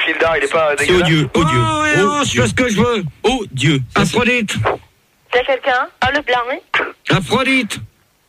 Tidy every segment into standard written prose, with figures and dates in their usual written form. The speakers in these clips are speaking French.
Kildare, il est pas C'est dégueulasse. odieux. Je fais ce que je veux. Odieux. Aphrodite. T'as quelqu'un? Ah, le blanc, hein? Aphrodite.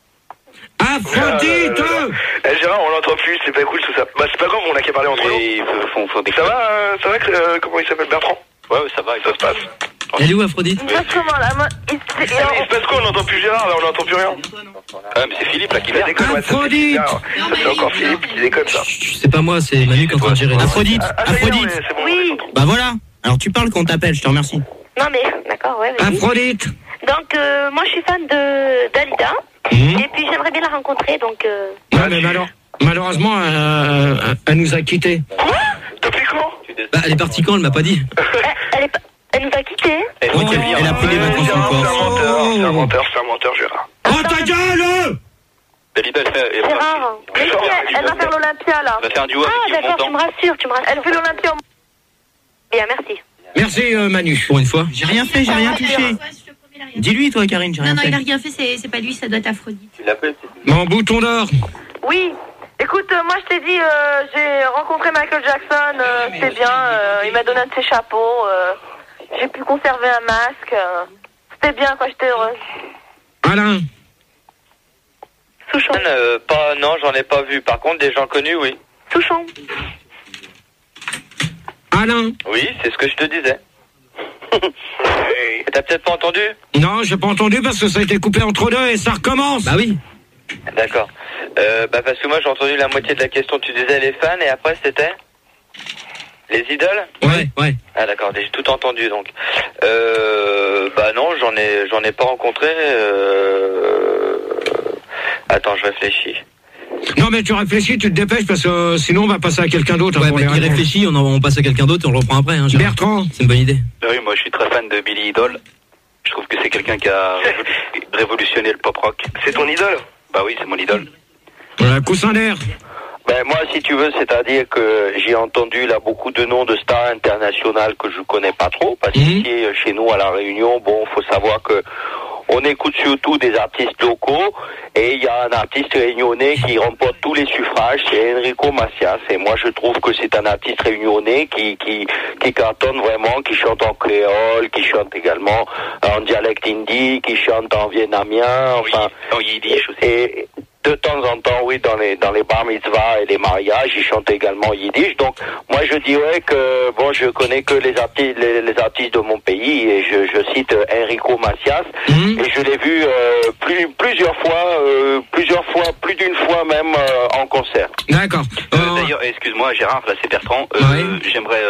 Gérard, on l'entend plus, c'est pas cool tout ça. Bah, c'est pas grave, on a qu'à parler entre nous. Ça va, comment il s'appelle, Bertrand? Ouais, ça va, ça se passe. Elle est où, Aphrodite? Il se passe comment, là? Il se passe quoi? On n'entend plus Gérard, là, on n'entend plus rien. Ah, mais c'est Philippe, là, qui vient. Aphrodite. C'est encore Philippe qui déconne, ça. C'est pas moi, c'est Manu qui est en train de gérer. Aphrodite. Oui. Bah voilà. Alors tu parles quand on t'appelle, je te remercie. Non, mais, d'accord, ouais, vas-y. Aphrodite. Donc, moi, je suis fan de Dalida. Et puis, j'aimerais bien la rencontrer, donc... Non, mais malheureusement, elle nous a quittés. Quoi? Depuis quand? Bah, elle est partie quand? Elle m'a pas dit. Elle nous a quittés. Elle a pris des vacances encore. C'est un menteur, Gérard. Oh, ta gueule! Dalida, elle fait... Gérard. Mais si, elle va faire l'Olympia, là. Elle va faire un duo avec Ah, d'accord, tu me rassures. Elle fait l'Olympia. Bien, merci. Merci, Manu. Pour une fois. J'ai rien fait, j'ai rien touché. Dis-lui, toi, Karine, j'ai rien fait. Non, il a rien fait, c'est pas lui, ça doit être Aphrodite. Tu l'appelles? Mon bouton d'or. Oui. Écoute, moi je t'ai dit, j'ai rencontré Michael Jackson, c'était bien, il m'a donné un de ses chapeaux, j'ai pu conserver un masque, c'était bien, quoi, j'étais heureuse. Alain. Souchon. Non, j'en ai pas vu. Par contre, des gens connus, oui. Souchon. Alain. Oui, c'est ce que je te disais. T'as peut-être pas entendu? Non, j'ai pas entendu parce que ça a été coupé entre deux et ça recommence. Bah oui. D'accord. Parce que moi j'ai entendu la moitié de la question. Tu disais les fans et après c'était les idoles? Ouais. Ah d'accord, j'ai tout entendu donc. Non, j'en ai pas rencontré. Attends, je réfléchis. Non, mais tu réfléchis, tu te dépêches parce que sinon on va passer à quelqu'un d'autre. Ouais, il réfléchit, on passe à quelqu'un d'autre et on le reprend après. Hein, Bertrand. C'est une bonne idée. Oui, moi je suis très fan de Billy Idol. Je trouve que c'est quelqu'un qui a révolutionné le pop rock. C'est ton idole? Bah oui, c'est mon idole. Coussin d'air. Moi, si tu veux, c'est-à-dire que j'ai entendu là beaucoup de noms de stars internationales que je connais pas trop, parce qu'ici, chez nous, à La Réunion, faut savoir que on écoute surtout des artistes locaux, et il y a un artiste réunionnais qui remporte tous les suffrages, c'est Enrico Macias, et moi je trouve que c'est un artiste réunionnais qui cartonne vraiment, qui chante en créole, qui chante également en dialecte hindi, qui chante en vietnamien, enfin, en yiddish aussi. Et de temps en temps, oui, dans les bar mitzvahs et les mariages, ils chantent également yiddish. Donc, moi, je dirais que, je connais que les artistes de mon pays, et je cite Enrico Macias, et je l'ai vu plusieurs fois, plus d'une fois même en concert. D'accord. D'ailleurs, excuse-moi, Gérard, là c'est Bertrand. J'aimerais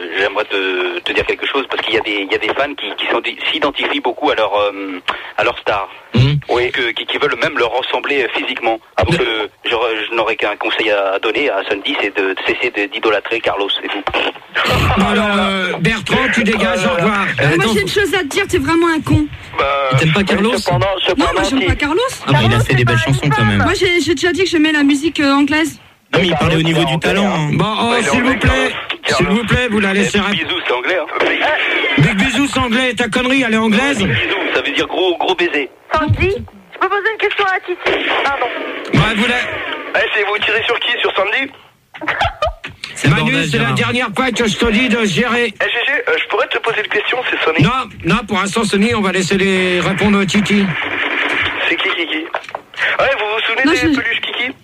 te dire quelque chose parce qu'il y a des fans qui s'identifient beaucoup à leur star. Oui, qui veulent même leur ressembler physiquement. Donc, je n'aurais qu'un conseil à donner à Sunday, c'est de cesser d'idolâtrer Carlos, c'est tout. Alors, Bertrand, tu dégages, au revoir. Moi j'ai une chose à te dire, t'es vraiment un con. T'aimes pas Carlos? Non, moi j'aime pas Carlos. Ah bah, il a fait des belles chansons quand même. Moi j'ai déjà dit que j'aimais la musique anglaise. Non, mais il parlait au niveau du talent. Hein. Bon, s'il vous plaît, vous la laissez répondre. Bisous, c'est anglais. Big bisous, c'est anglais. Ta connerie, elle est anglaise. Big bisous, ça veut dire gros baiser. Sandy, je peux poser une question à Titi? Pardon. C'est vous tirez sur qui? Sur Sandy? Manu, c'est la dernière fois que je te dis de gérer. GG, je pourrais te poser une question, c'est Sonny? Non, pour l'instant, Sonny, on va laisser les répondre à Titi. C'est qui Kiki? Ouais, vous vous souvenez des peluches Kiki?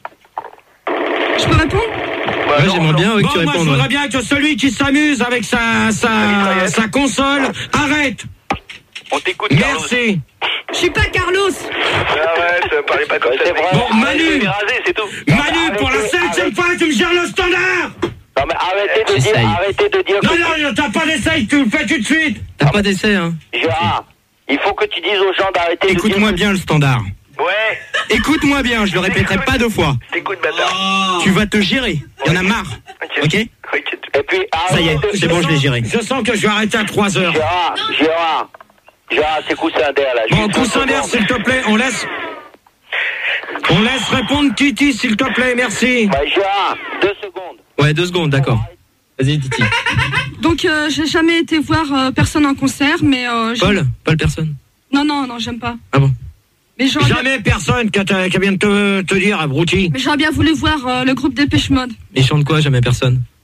Je peux répondre? Ouais, j'aimerais bien que tu répondes. Moi, je voudrais bien que celui qui s'amuse avec sa console arrête. On t'écoute, merci. Je suis pas Carlos. Ah ouais, ça me parlait pas comme ça. Bon, Manu, c'est tout. Manu, pour la 7e fois, tu me gères le standard. Non mais arrêtez de dire. Non, t'as pas d'essai, tu le fais tout de suite. T'as pas d'essai, hein. Gérard, il faut que tu dises aux gens d'arrêter de dire. Écoute-moi bien le standard. Ouais. Écoute-moi bien, je le répéterai pas 2 fois. T'écoutes, bâtard. Tu vas te gérer. Il y en a marre. Ok? Et puis, ça y est, c'est bon, je l'ai géré. Je sens que je vais arrêter à 3h. Gérard, c'est Coussin d'air là. Bon, Coussin d'air, s'il te plaît, on laisse répondre Titi, s'il te plaît, merci. Gérard, 2 secondes. Ouais, 2 secondes, d'accord. Vas-y, Titi. Donc, j'ai jamais été voir personne en concert, mais... Paul personne. Non, j'aime pas. Ah bon? Mais jamais personne qui vient de te dire, abruti. Mais j'aurais bien voulu voir le groupe Dépêche Mode. Ils chantent quoi, jamais personne?